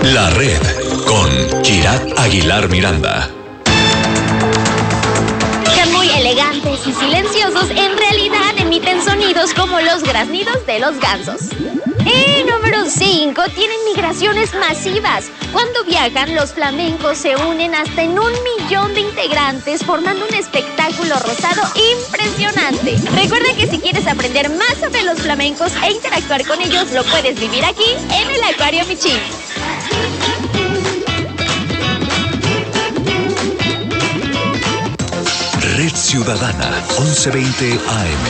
La Red con Girat Aguilar Miranda. Muy elegantes y silenciosos, en realidad emiten sonidos como los graznidos de los gansos. Número 5. Tienen migraciones masivas. Cuando viajan, los flamencos se unen hasta en 1 millón de integrantes, formando un espectáculo rosado impresionante. Recuerda que si quieres aprender más sobre los flamencos e interactuar con ellos, lo puedes vivir aquí, en el Acuario Michín. Red Ciudadana, 1120 AM.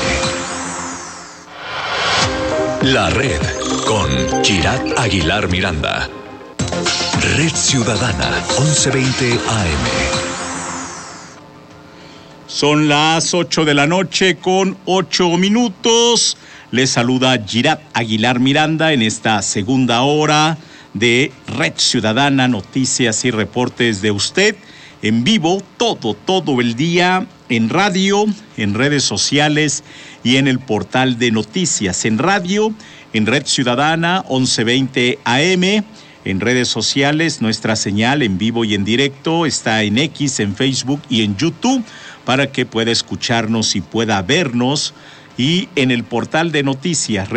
La Red con Girat Aguilar Miranda. Red Ciudadana, 1120 AM. Son las 8 de la noche con 8 minutos. Les saluda Girat Aguilar Miranda en esta segunda hora de Red Ciudadana, noticias y reportes de usted. En vivo, todo el día, en radio, en redes sociales y en el portal de noticias. En radio, en Red Ciudadana, 1120 AM. En redes sociales, nuestra señal en vivo y en directo está en X, en Facebook y en YouTube para que pueda escucharnos y pueda vernos. Y en el portal de noticias,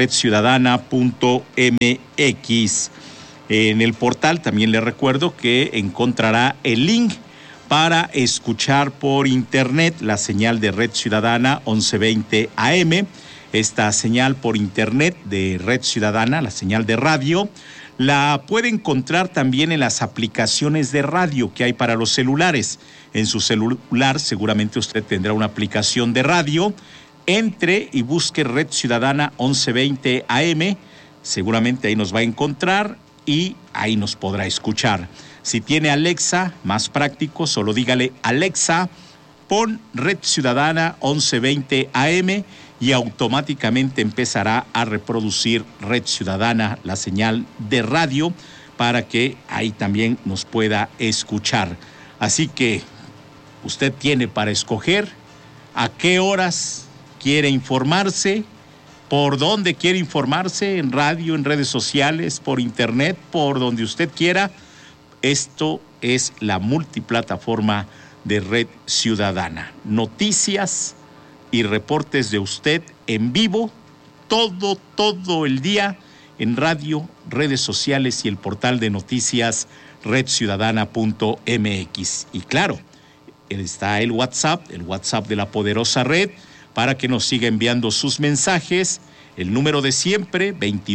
redciudadana.mx. En el portal también le recuerdo que encontrará el link para escuchar por internet la señal de Red Ciudadana 1120 AM, esta señal por internet de Red Ciudadana, la señal de radio, la puede encontrar también en las aplicaciones de radio que hay para los celulares. En su celular seguramente usted tendrá una aplicación de radio. Entre y busque Red Ciudadana 1120 AM, seguramente ahí nos va a encontrar y ahí nos podrá escuchar. Si tiene Alexa, más práctico, solo dígale: Alexa, pon Red Ciudadana 1120 AM y automáticamente empezará a reproducir Red Ciudadana, la señal de radio, para que ahí también nos pueda escuchar. Así que usted tiene para escoger a qué horas quiere informarse, por dónde quiere informarse, en radio, en redes sociales, por internet, por donde usted quiera. Esto es la multiplataforma de Red Ciudadana. Noticias y reportes de usted en vivo, todo el día, en radio, redes sociales y el portal de noticias redciudadana.mx. Y claro, está el WhatsApp de la poderosa red, para que nos siga enviando sus mensajes. El número de siempre,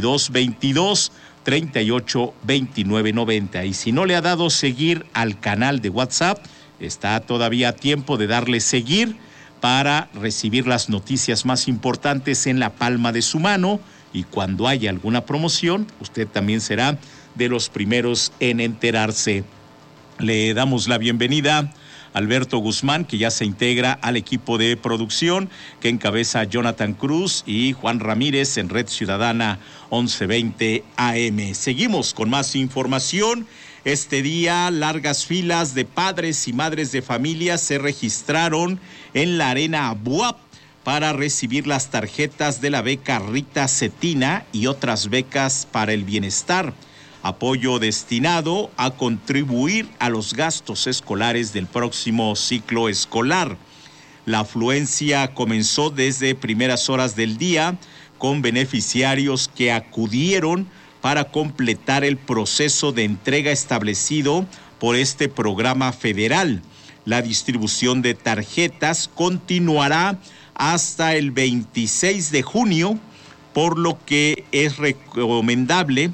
2222-382990. Y si no le ha dado seguir al canal de WhatsApp, está todavía a tiempo de darle seguir para recibir las noticias más importantes en la palma de su mano. Y cuando haya alguna promoción, usted también será de los primeros en enterarse. Le damos la bienvenida Alberto Guzmán, que ya se integra al equipo de producción que encabeza Jonathan Cruz y Juan Ramírez en Red Ciudadana 1120 AM. Seguimos con más información. Este día, largas filas de padres y madres de familia se registraron en la Arena Buap para recibir las tarjetas de la beca Rita Cetina y otras becas para el bienestar. Apoyo destinado a contribuir a los gastos escolares del próximo ciclo escolar. La afluencia comenzó desde primeras horas del día, con beneficiarios que acudieron para completar el proceso de entrega establecido por este programa federal. La distribución de tarjetas continuará hasta el 26 de junio, por lo que es recomendable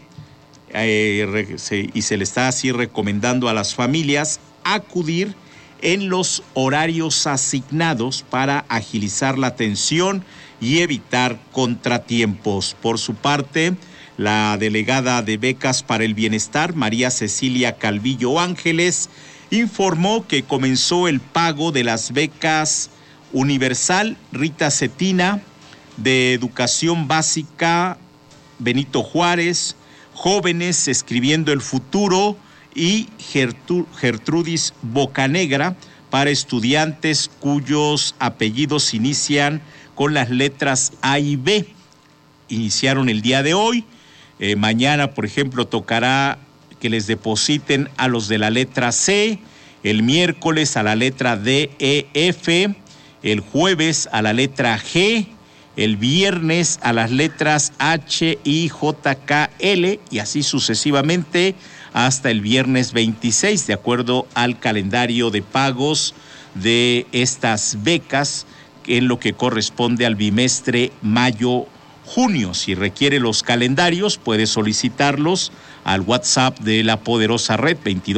y se le está así recomendando a las familias acudir en los horarios asignados para agilizar la atención y evitar contratiempos. Por su parte, la delegada de Becas para el Bienestar, María Cecilia Calvillo Ángeles, informó que comenzó el pago de las becas Universal Rita Cetina, de Educación Básica Benito Juárez, Jóvenes Escribiendo el Futuro y Gertrudis Bocanegra, para estudiantes cuyos apellidos inician con las letras A y B. Iniciaron el día de hoy. Mañana, por ejemplo, tocará que les depositen a los de la letra C, el miércoles a la letra D, E, F, el jueves a la letra G, el viernes a las letras H, I, J, K, L y así sucesivamente hasta el viernes 26, de acuerdo al calendario de pagos de estas becas en lo que corresponde al bimestre mayo-junio. Si requiere los calendarios, puede solicitarlos al WhatsApp de la poderosa red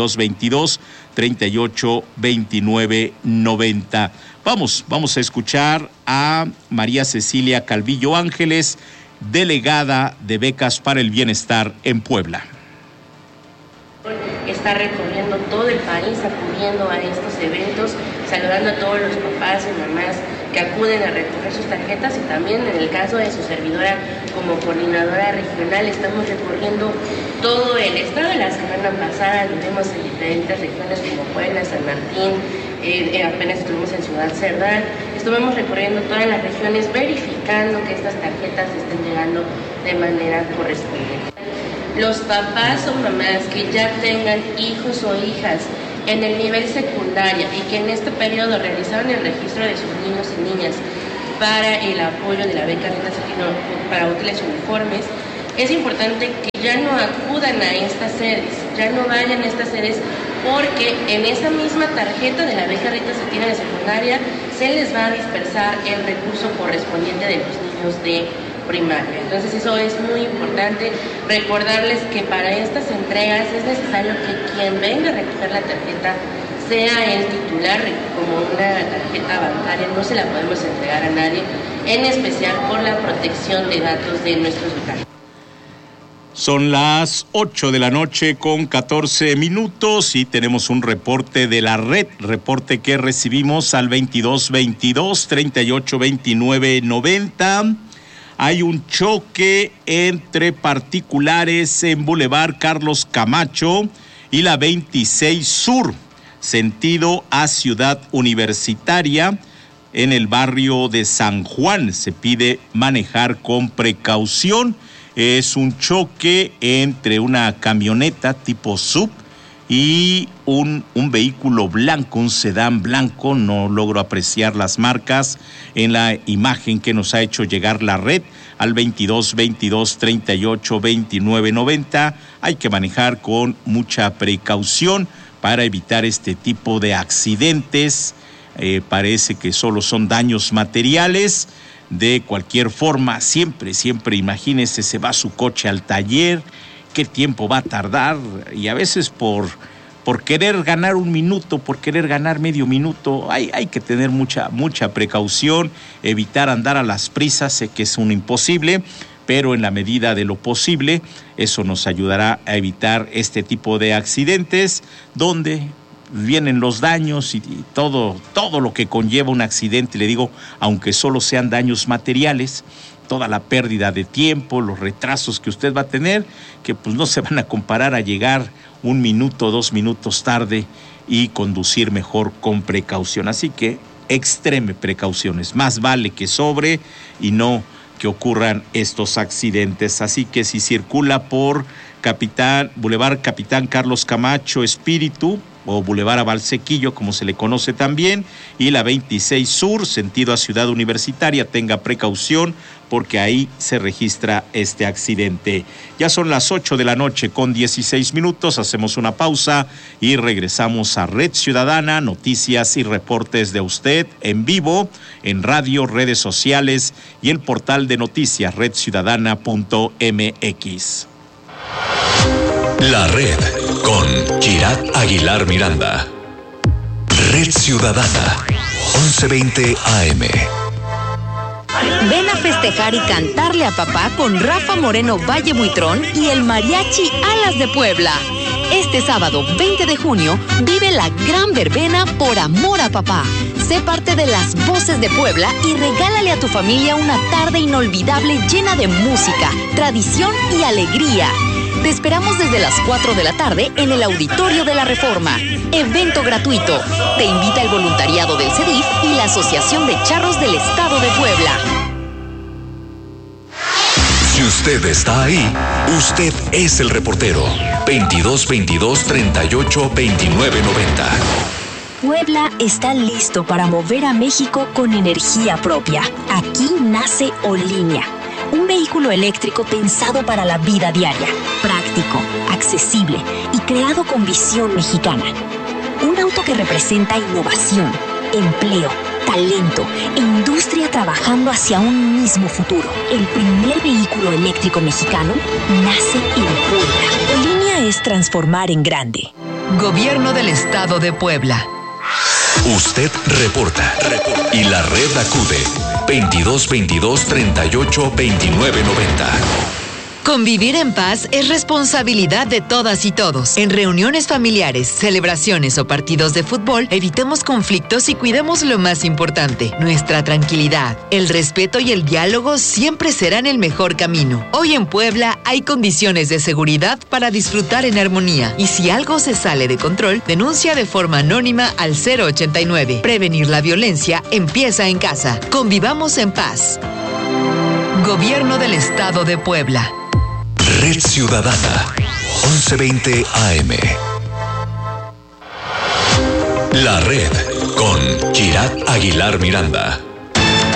2222-382990. Vamos a escuchar a María Cecilia Calvillo Ángeles, delegada de Becas para el Bienestar en Puebla. Está recorriendo todo el país, acudiendo a estos eventos, saludando a todos los papás y mamás que acuden a recoger sus tarjetas, y también en el caso de su servidora como coordinadora regional estamos recorriendo todo el estado. La semana pasada anduvimos en diferentes regiones como Puebla, San Martín, apenas estuvimos en Ciudad Cerdán, estuvimos recorriendo todas las regiones verificando que estas tarjetas estén llegando de manera correspondiente. Los papás o mamás que ya tengan hijos o hijas en el nivel secundaria y que en este periodo realizaron el registro de sus niños y niñas para el apoyo de la beca Renta Cetino para útiles uniformes, es importante que ya no acudan a estas sedes, ya no vayan a estas sedes, porque en esa misma tarjeta de la beca Renta Cetino de secundaria se les va a dispersar el recurso correspondiente de los niños de primaria. Entonces eso es muy importante, recordarles que para estas entregas es necesario que quien venga a recoger la tarjeta sea el titular. Como una tarjeta bancaria no se la podemos entregar a nadie, en especial por la protección de datos de nuestros becarios. Son las 8 de la noche con 14 minutos y tenemos un reporte de la red, reporte que recibimos al 2222-382990. Hay un choque entre particulares en Boulevard Carlos Camacho y la 26 Sur, sentido a Ciudad Universitaria, en el barrio de San Juan. Se pide manejar con precaución. Es un choque entre una camioneta tipo SUV y un vehículo blanco, un sedán blanco. No logro apreciar las marcas en la imagen que nos ha hecho llegar la red al 2222-382990. Hay que manejar con mucha precaución para evitar este tipo de accidentes. Parece que solo son daños materiales. De cualquier forma, siempre imagínese, se va su coche al taller, qué tiempo va a tardar, y a veces por querer ganar un minuto, por querer ganar medio minuto, hay que tener mucha precaución, evitar andar a las prisas. Sé que es un imposible, pero en la medida de lo posible, eso nos ayudará a evitar este tipo de accidentes, donde vienen los daños y todo lo que conlleva un accidente. Le digo, aunque solo sean daños materiales, toda la pérdida de tiempo, los retrasos que usted va a tener, que pues no se van a comparar a llegar 1 minuto, 2 minutos tarde y conducir mejor con precaución. Así que extreme precauciones, más vale que sobre y no que ocurran estos accidentes. Así que si circula por Boulevard Capitán Carlos Camacho Espíritu, o Boulevard Abalsequillo, como se le conoce también, y la 26 Sur, sentido a Ciudad Universitaria, tenga precaución porque ahí se registra este accidente. Ya son las 8 de la noche con 16 minutos, hacemos una pausa y regresamos a Red Ciudadana, noticias y reportes de usted en vivo, en radio, redes sociales y el portal de noticias redciudadana.mx. La red con Kirat Aguilar Miranda. Red Ciudadana, 1120 AM. Ven a festejar y cantarle a papá con Rafa Moreno Valle Buitrón y el Mariachi Alas de Puebla. Este sábado 20 de junio vive la gran verbena Por Amor a Papá. Sé parte de las voces de Puebla y regálale a tu familia una tarde inolvidable llena de música, tradición y alegría. Te esperamos desde las 4 de la tarde en el Auditorio de la Reforma. Evento gratuito. Te invita el voluntariado del CEDIF y la Asociación de Charros del Estado de Puebla. Si usted está ahí, usted es el reportero. 2222-382990. Puebla está listo para mover a México con energía propia. Aquí nace Olinea, un vehículo eléctrico pensado para la vida diaria, práctico, accesible y creado con visión mexicana. Un auto que representa innovación, empleo, talento e industria trabajando hacia un mismo futuro. El primer vehículo eléctrico mexicano nace en Puebla. Olinea es transformar en grande. Gobierno del Estado de Puebla. Usted reporta. Y la red acude. 2222-382990. Convivir en paz es responsabilidad de todas y todos. En reuniones familiares, celebraciones o partidos de fútbol, evitemos conflictos y cuidemos lo más importante, nuestra tranquilidad. El respeto y el diálogo siempre serán el mejor camino. Hoy en Puebla hay condiciones de seguridad para disfrutar en armonía. Y si algo se sale de control, denuncia de forma anónima al 089. Prevenir la violencia empieza en casa. Convivamos en paz. Gobierno del Estado de Puebla. Red Ciudadana, 1120 AM. La red con Kirat Aguilar Miranda.